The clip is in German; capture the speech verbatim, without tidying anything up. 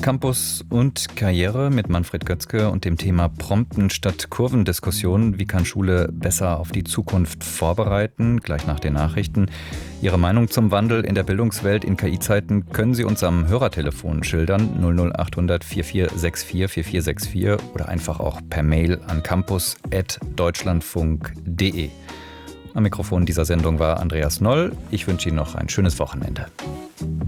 Campus und Karriere mit Manfred Götzke und dem Thema Prompten statt Kurvendiskussion. Wie kann Schule besser auf die Zukunft vorbereiten? Gleich nach den Nachrichten. Ihre Meinung zum Wandel in der Bildungswelt in K I-Zeiten können Sie uns am Hörertelefon schildern. null null acht hundert vierundvierzig sechsundvierzig vierundvierzig sechsundvierzig oder einfach auch per Mail an campus at deutschlandfunk punkt de. Am Mikrofon dieser Sendung war Andreas Noll. Ich wünsche Ihnen noch ein schönes Wochenende.